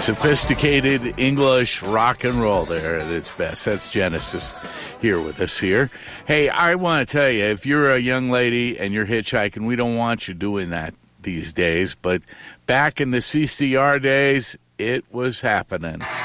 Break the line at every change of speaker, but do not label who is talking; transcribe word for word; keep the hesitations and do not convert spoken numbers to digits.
Sophisticated English rock and roll there at its best. That's Genesis here with us here. Hey, I want to tell you, if you're a young lady and you're hitchhiking, we don't want you doing that these days. But back in the C C R days, it was happening.